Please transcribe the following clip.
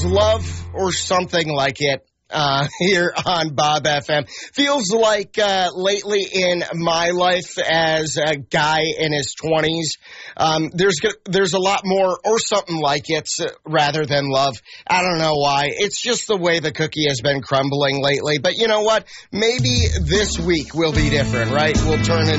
love or something like it here on Bob FM. Feels like lately in my life as a guy in his 20s, there's a lot more or something like it rather than love. I don't know why. It's just the way the cookie has been crumbling lately. But you know what? Maybe this week will be different, right? We'll turn